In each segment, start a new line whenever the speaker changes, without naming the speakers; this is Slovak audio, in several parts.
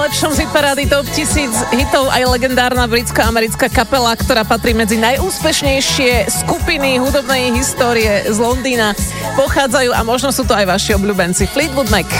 Lepšom z hitparády Top 1000 hitov aj legendárna britská-americká kapela, ktorá patrí medzi najúspešnejšie skupiny hudobnej histórie z Londýna. Pochádzajú a možno sú to aj vaši obľúbenci Fleetwood Mac.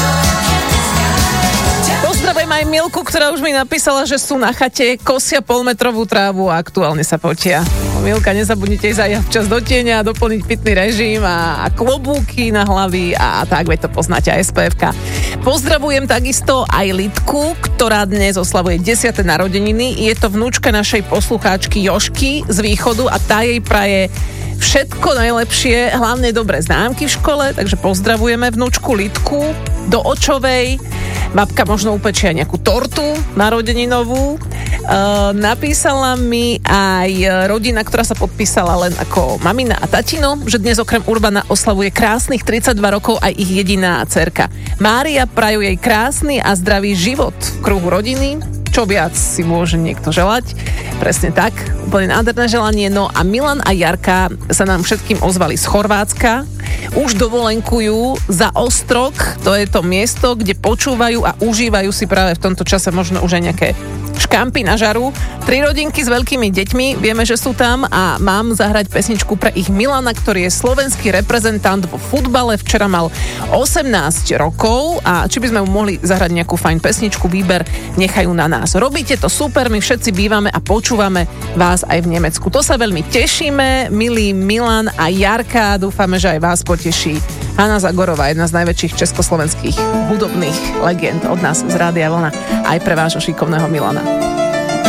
Pozdravujem aj Milku, ktorá už mi napísala, že sú na chate, kosia polmetrovú trávu a aktuálne sa potia. Milka, nezabudnite ísť aj včas do tieňa, doplniť pitný režim a klobúky na hlavy a tak, veď to poznáte aj SPF-ka. Pozdravujem takisto aj Lidku, ktorá dnes oslavuje 10. narodeniny. Je to vnúčka našej poslucháčky Jožky z východu a tá jej praje všetko najlepšie, hlavne dobré známky v škole, takže pozdravujeme vnúčku Lidku do Očovej. Babka možno upečie aj nejakú tortu narodeninovú. Napísala mi aj rodina, ktorá sa podpísala len ako mamina a tatino, že dnes okrem Urbana oslavuje krásnych 32 rokov aj ich jediná dcerka. Mária, prajú jej krásny a zdravý život v kruhu rodiny. Čo viac si môže niekto želať? Presne tak, úplne nádherné želanie. No a Milan a Jarka sa nám všetkým ozvali z Chorvátska. Už dovolenkujú za Ostrog, to je to miesto, kde počúvajú a užívajú si práve v tomto čase možno už aj nejaké škampy na žaru. 3 rodinky s veľkými deťmi, vieme, že sú tam a mám zahrať pesničku pre ich Milana, ktorý je slovenský reprezentant vo futbale. Včera mal 18 rokov a či by sme mu mohli zahrať nejakú fajn pesničku, výber nechajú na nás. Robíte to super, my všetci bývame a počúvame vás aj v Nemecku. To sa veľmi tešíme, milý Milan a Jarka, dúfame, že aj vás poteší Hanna Zagorová, jedna z najväčších československých hudobných legend od nás z Rádia Vlna, aj pre vášho šikovného Milana.